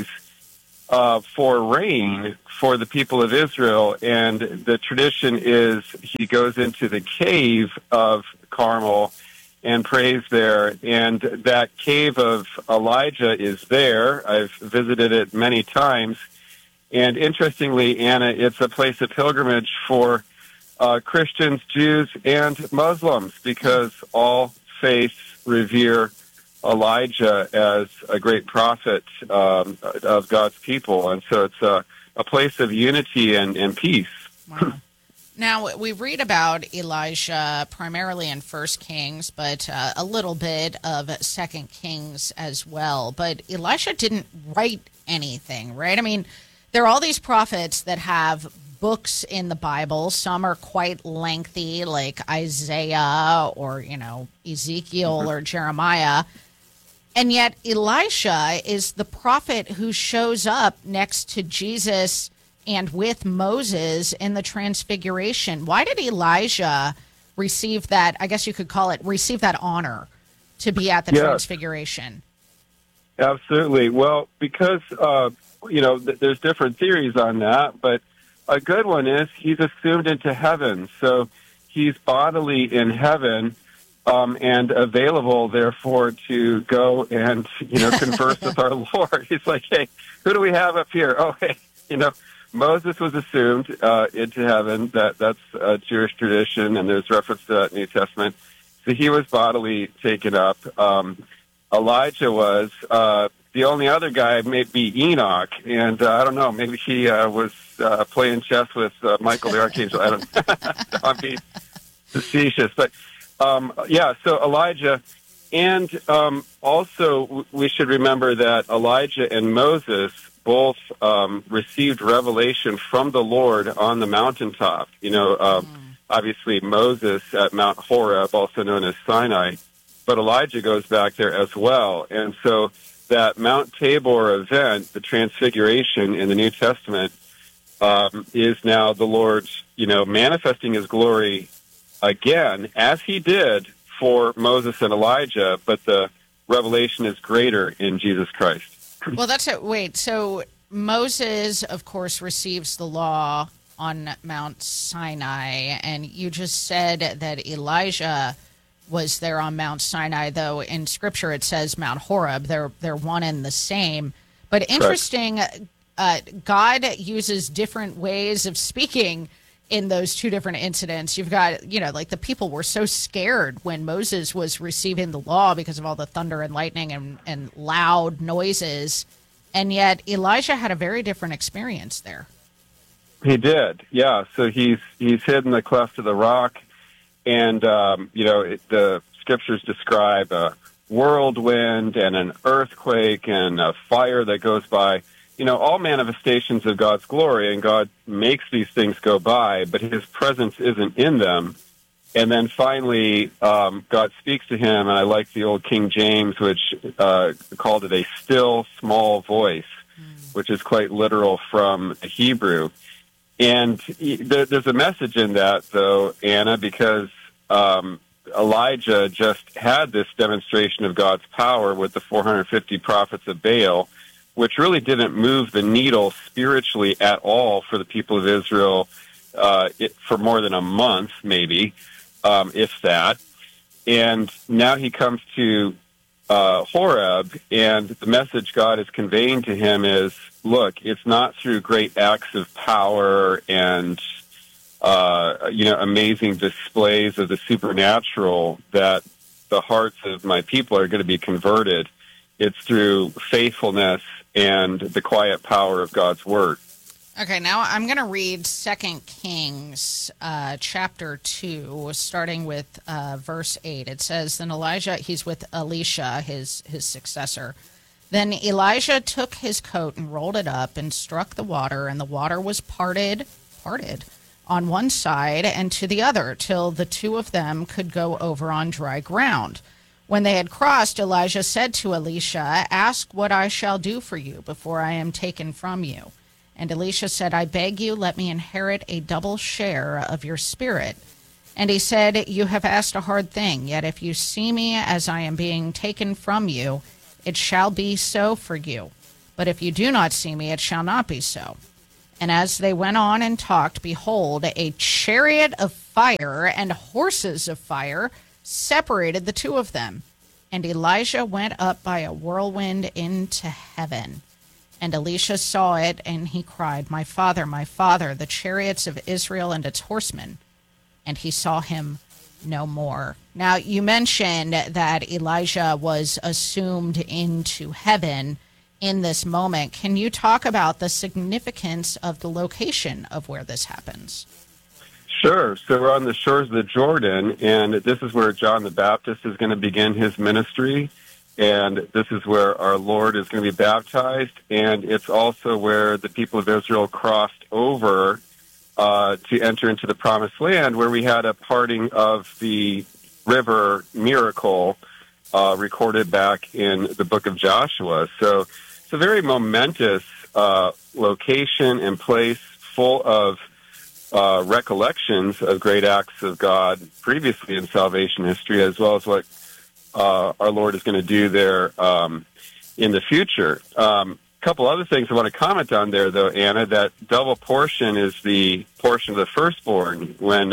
Speaker 12: for rain for the people of Israel, and the tradition is he goes into the cave of Carmel and prays there, and that cave of Elijah is there. I've visited it many times. And interestingly, Anna, it's a place of pilgrimage for Christians, Jews, and Muslims because all faiths revere Elijah as a great prophet of God's people. And so it's a place of unity and peace.
Speaker 1: Wow. Now, we read about Elijah primarily in 1 Kings, but a little bit of 2 Kings as well. But Elisha didn't write anything, right? I mean, there are all these prophets that have books in the Bible. Some are quite lengthy, like Isaiah or, Ezekiel or Jeremiah. And yet Elisha is the prophet who shows up next to Jesus and with Moses in the Transfiguration. Why did Elijah receive that, I guess you could call it, receive that honor to be at the Transfiguration?
Speaker 12: Absolutely. Well, because there's different theories on that, but a good one is he's assumed into heaven. So he's bodily in heaven and available, therefore, to go and, converse with our Lord. He's like, hey, who do we have up here? Oh, hey, Moses was assumed into heaven. That's a Jewish tradition, and there's reference to that in the New Testament. So he was bodily taken up. Elijah was. The only other guy may be Enoch, and I don't know, maybe he was playing chess with Michael the Archangel. I don't know. I'm being facetious. But, so Elijah, and also we should remember that Elijah and Moses both received revelation from the Lord on the mountaintop. Obviously Moses at Mount Horeb, also known as Sinai, but Elijah goes back there as well. And so that Mount Tabor event, the Transfiguration in the New Testament, is now the Lord, manifesting his glory again, as he did for Moses and Elijah, but the revelation is greater in Jesus Christ.
Speaker 1: Well, that's it. Wait, so Moses, of course, receives the law on Mount Sinai, and you just said that Elijah was there on Mount Sinai, though in Scripture it says Mount Horeb. They're one and the same. But interesting, God uses different ways of speaking in those two different incidents. You've got, the people were so scared when Moses was receiving the law because of all the thunder and lightning and loud noises. And yet Elijah had a very different experience there.
Speaker 12: He did, yeah. So he's hid in the cleft of the rock. And, the Scriptures describe a whirlwind and an earthquake and a fire that goes by, all manifestations of God's glory, and God makes these things go by, but his presence isn't in them. And then finally, God speaks to him, and I like the old King James, which called it a still small voice, which is quite literal from Hebrew. And there's a message in that, though, Anna, because Elijah just had this demonstration of God's power with the 450 prophets of Baal, which really didn't move the needle spiritually at all for the people of Israel for more than a month, maybe, if that. And now he comes to Horeb, and the message God is conveying to him is, look, it's not through great acts of power and amazing displays of the supernatural that the hearts of my people are going to be converted. It's through faithfulness and the quiet power of God's word.
Speaker 1: Okay, now I'm going to read 2 Kings chapter 2, starting with verse 8. It says, then Elijah, he's with Elisha, his successor. Then Elijah took his coat and rolled it up and struck the water, and the water was parted on one side and to the other, till the two of them could go over on dry ground. When they had crossed, Elijah said to Elisha, ask what I shall do for you before I am taken from you. And Elisha said, I beg you, let me inherit a double share of your spirit. And he said, you have asked a hard thing, yet if you see me as I am being taken from you, it shall be so for you. But if you do not see me, it shall not be so. And as they went on and talked, behold, a chariot of fire and horses of fire separated the two of them. And Elijah went up by a whirlwind into heaven. And Elisha saw it, and he cried, my father, the chariots of Israel and its horsemen. And he saw him no more. Now, you mentioned that Elijah was assumed into heaven in this moment. Can you talk about the significance of the location of where this happens?
Speaker 12: Sure. So we're on the shores of the Jordan, and this is where John the Baptist is going to begin his ministry. And this is where our Lord is going to be baptized, and it's also where the people of Israel crossed over to enter into the Promised Land, where we had a parting of the river miracle recorded back in the book of Joshua. So it's a very momentous location and place full of recollections of great acts of God previously in salvation history, as well as what our Lord is going to do there in the future. Couple other things I want to comment on there, though, Anna. That double portion is the portion of the firstborn. When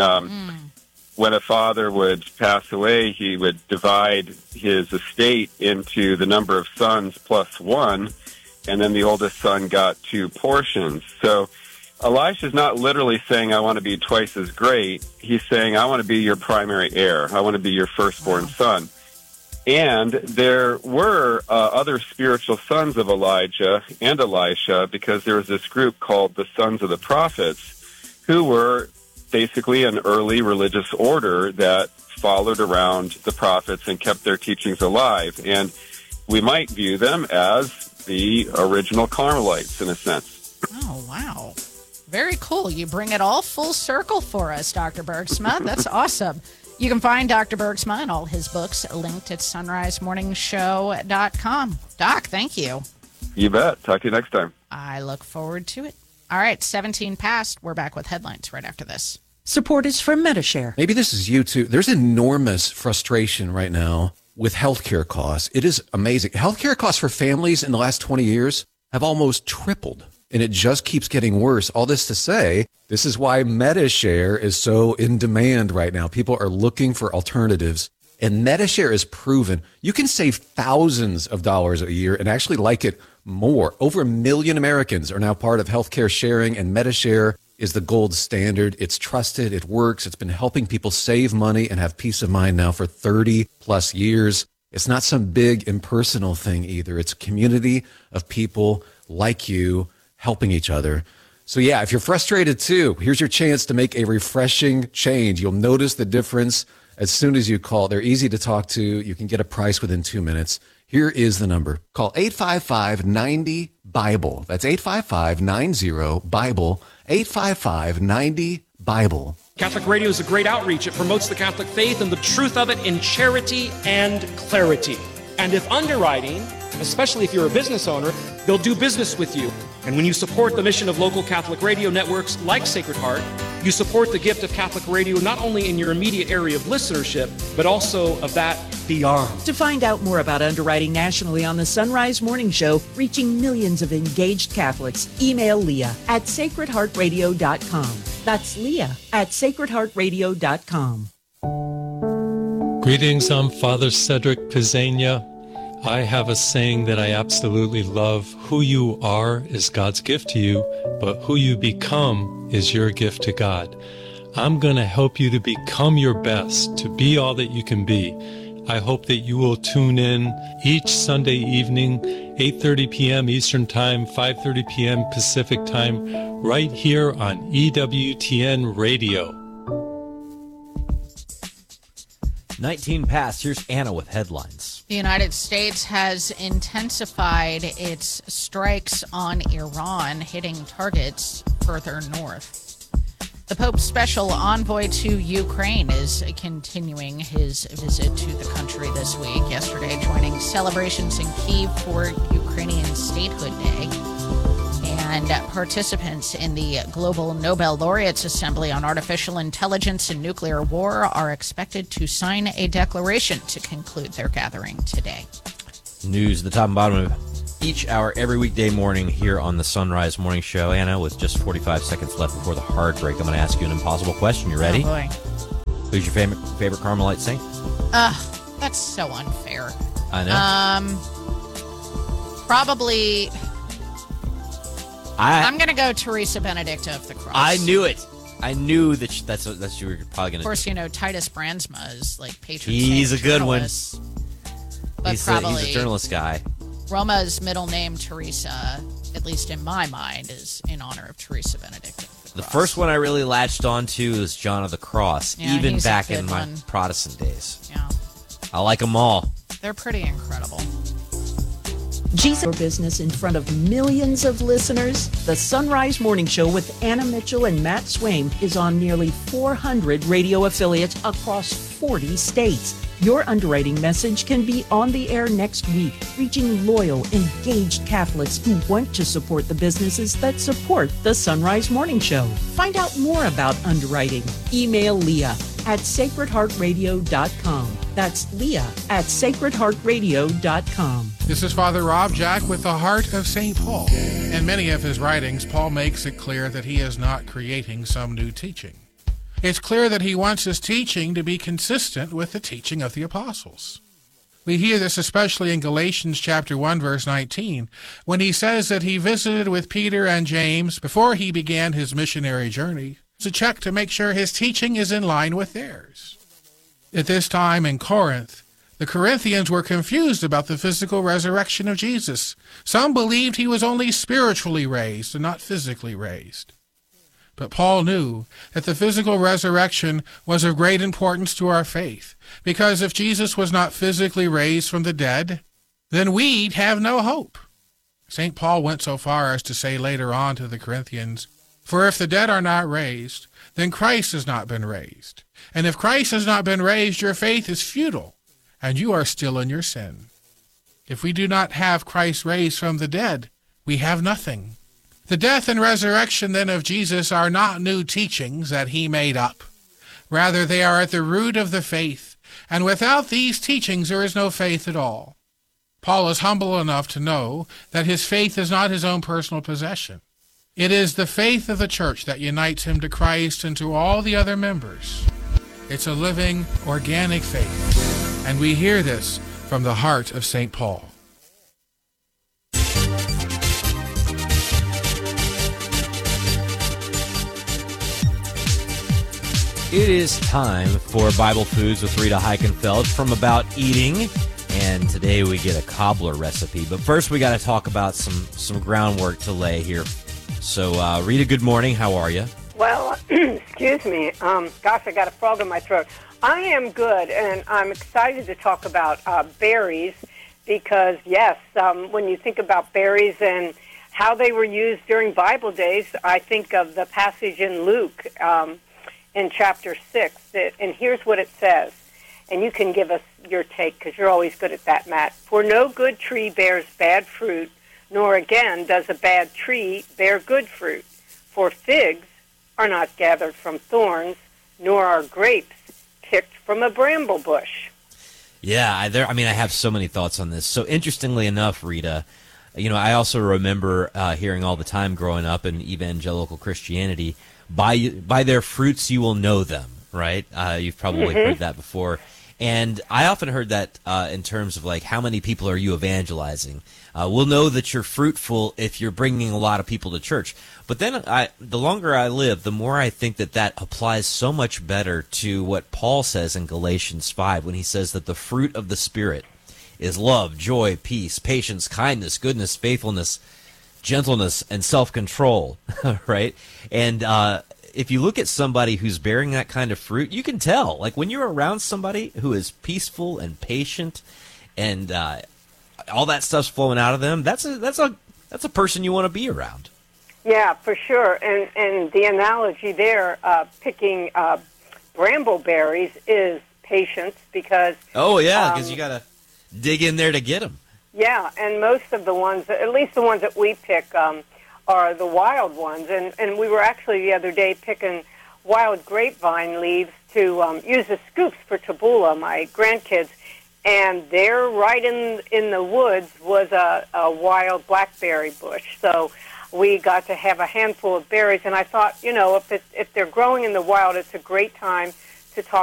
Speaker 12: a father would pass away, he would divide his estate into the number of sons plus one, and then the oldest son got 2 portions. So Elisha's not literally saying, I want to be twice as great. He's saying, I want to be your primary heir. I want to be your firstborn son. And there were other spiritual sons of Elijah and Elisha, because there was this group called the Sons of the Prophets, who were basically an early religious order that followed around the prophets and kept their teachings alive. And we might view them as the original Carmelites, in a sense.
Speaker 1: Oh, wow. Very cool. You bring it all full circle for us, Dr. Bergsma. That's awesome. You can find Dr. Bergsma and all his books linked at sunrisemorningshow.com. Doc, thank you.
Speaker 12: You bet. Talk to you next time.
Speaker 1: I look forward to it. All right, 17 past. We're back with headlines right after this.
Speaker 2: Support is from Medi-Share.
Speaker 13: Maybe this is you too. There's enormous frustration right now with healthcare costs. It is amazing. Healthcare costs for families in the last 20 years have almost tripled. And it just keeps getting worse. All this to say, this is why Medi-Share is so in demand right now. People are looking for alternatives. And Medi-Share is proven you can save thousands of dollars a year and actually like it more. Over 1 million Americans are now part of healthcare sharing, and Medi-Share is the gold standard. It's trusted. It works. It's been helping people save money and have peace of mind now for 30 plus years. It's not some big impersonal thing either. It's a community of people like you helping each other. So yeah, if you're frustrated too, here's your chance to make a refreshing change. You'll notice the difference as soon as you call. They're easy to talk to. You can get a price within 2 minutes. Here is the number. Call 855-90-BIBLE. That's 855-90-BIBLE. 855-90-BIBLE.
Speaker 14: Catholic Radio is a great outreach. It promotes the Catholic faith and the truth of it in charity and clarity. And if underwriting, especially if you're a business owner, they'll do business with you. And when you support the mission of local Catholic radio networks like Sacred Heart, you support the gift of Catholic radio not only in your immediate area of listenership, but also of that beyond.
Speaker 2: To find out more about underwriting nationally on the Sunrise Morning Show, reaching millions of engaged Catholics, email Leah at sacredheartradio.com. That's Leah at sacredheartradio.com.
Speaker 15: Greetings, I'm Father Cedric Pizzania. I have a saying that I absolutely love. Who you are is God's gift to you, but who you become is your gift to God. I'm going to help you to become your best, to be all that you can be. I hope that you will tune in each Sunday evening, 8:30 p.m. Eastern Time, 5:30 p.m. Pacific Time, right here on EWTN Radio.
Speaker 16: 19 past. Here's Anna with headlines.
Speaker 1: The United States has intensified its strikes on Iran, hitting targets further north. The Pope's special envoy to Ukraine is continuing his visit to the country this week. Yesterday, joining celebrations in Kyiv for Ukrainian Statehood Day. And participants in the Global Nobel Laureates Assembly on Artificial Intelligence and Nuclear War are expected to sign a declaration to conclude their gathering today.
Speaker 16: News at the top and bottom of each hour every weekday morning here on the Sunrise Morning Show. Anna, with just 45 seconds left before the hard break, I'm going to ask you an impossible question. You ready?
Speaker 1: Oh, boy.
Speaker 16: Who's your favorite Carmelite saint?
Speaker 1: That's so unfair.
Speaker 16: I know.
Speaker 1: Probably... I'm going to go Teresa Benedicta of the Cross.
Speaker 16: I knew it. I knew that that's you were probably going to.
Speaker 1: Of course, you know, Titus Brandsma is like patron
Speaker 16: He's
Speaker 1: saint
Speaker 16: a good one.
Speaker 1: But
Speaker 16: He's
Speaker 1: probably
Speaker 16: a journalist guy.
Speaker 1: Roma's middle name, Teresa, at least in my mind, is in honor of Teresa Benedicta.
Speaker 16: The first one I really latched onto is John of the Cross,
Speaker 1: Yeah,
Speaker 16: even
Speaker 1: he's a
Speaker 16: back
Speaker 1: good
Speaker 16: in my
Speaker 1: one.
Speaker 16: Protestant days.
Speaker 1: Yeah.
Speaker 16: I like them all.
Speaker 1: They're pretty incredible.
Speaker 2: Jesus, your business in front of millions of listeners. The Sunrise Morning Show with Anna Mitchell and Matt Swain is on nearly 400 radio affiliates across 40 states. Your underwriting message can be on the air next week, reaching loyal, engaged Catholics who want to support the businesses that support the Sunrise Morning Show. Find out more about underwriting. Email Leah at sacredheartradio.com. That's Leah at sacredheartradio.com.
Speaker 17: This is Father Rob Jack with the Heart of St. Paul. In many of his writings, Paul makes it clear that he is not creating some new teaching. It's clear that he wants his teaching to be consistent with the teaching of the apostles. We hear this especially in Galatians chapter 1, verse 19, when he says that he visited with Peter and James before he began his missionary journey to check to make sure his teaching is in line with theirs. At this time in Corinth, the Corinthians were confused about the physical resurrection of Jesus. Some believed he was only spiritually raised and not physically raised. But Paul knew that the physical resurrection was of great importance to our faith, because if Jesus was not physically raised from the dead, then we'd have no hope. St. Paul went so far as to say later on to the Corinthians, "For if the dead are not raised, then Christ has not been raised. And if Christ has not been raised, your faith is futile, and you are still in your sin. If we do not have Christ raised from the dead, we have nothing." The death and resurrection then of Jesus are not new teachings that he made up. Rather, they are at the root of the faith, and without these teachings there is no faith at all. Paul is humble enough to know that his faith is not his own personal possession. It is the faith of the church that unites him to Christ and to all the other members. It's a living, organic faith, and we hear this from the heart of St. Paul.
Speaker 16: It is time for Bible Foods with Rita Heichenfeld from About Eating, and today we get a cobbler recipe. But first, we got to talk about some groundwork to lay here. So, Rita, good morning. How are you?
Speaker 18: Well, excuse me. Gosh, I got a frog in my throat. I am good, and I'm excited to talk about berries because, yes, when you think about berries and how they were used during Bible days, I think of the passage in Luke in chapter 6, and here's what it says, and you can give us your take because you're always good at that, Matt. "For no good tree bears bad fruit, nor again does a bad tree bear good fruit. For figs are not gathered from thorns, nor are grapes picked from a bramble bush."
Speaker 16: Yeah, I have so many thoughts on this. So interestingly enough, Rita, I also remember hearing all the time growing up in evangelical Christianity, by their fruits you will know them, right? You've probably heard that before.
Speaker 19: And I often heard that in terms of like, how many people are you evangelizing? We'll know that you're fruitful if you're bringing a lot of people to church. But then the longer I live, the more I think that applies so much better to what Paul says in Galatians 5 when he says that the fruit of the Spirit is love, joy, peace, patience, kindness, goodness, faithfulness, gentleness, and self-control, right? And if you look at somebody who's bearing that kind of fruit, you can tell. Like when you're around somebody who is peaceful and patient and all that stuff's flowing out of them, that's a person you want to be around.
Speaker 18: Yeah, for sure. And the analogy there, picking brambleberries is patience because...
Speaker 19: Oh, yeah, because you got to dig in there to get them.
Speaker 18: Yeah, and most of the ones, at least the ones that we pick, are the wild ones. And we were actually the other day picking wild grapevine leaves to use as scoops for tabbouleh, my grandkids. And there, right in the woods, was a wild blackberry bush. So we got to have a handful of berries. And I thought, if they're growing in the wild, it's a great time to talk